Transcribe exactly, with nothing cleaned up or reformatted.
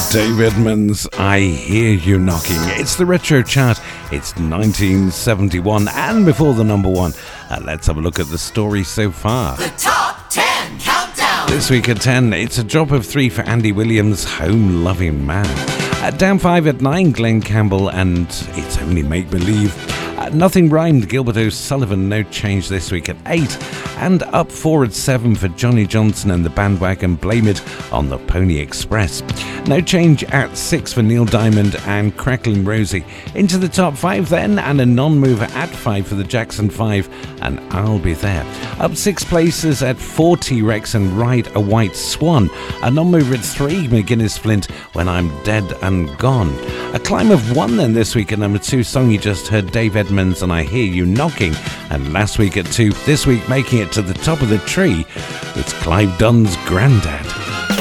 Dave Edmunds, I Hear You Knocking. It's the Retro Chart. It's nineteen seventy-one, and before the number one, uh, let's have a look at the story so far. The Top ten Countdown. This week at ten, it's a drop of three for Andy Williams, Home Loving Man. Uh, down five at nine, Glenn Campbell, and It's Only Make Believe. Uh, Nothing Rhymed, Gilbert O'Sullivan, no change this week at eight. And up four at seven for Johnny Johnson and the Bandwagon, Blame It on the Pony Express. No change at six for Neil Diamond and Crackling Rosie. Into the top five then, and a non-mover at five for the Jackson five and I'll Be There. Up six places at four, T-Rex and Ride a White Swan. A non-mover at three, McGuinness Flint, When I'm Dead and Gone. A climb of one then this week at number two, song you just heard, Dave Edmunds and I Hear You Knocking. And last week at two, this week making it to the top of the tree, it's Clive Dunn's Grandad.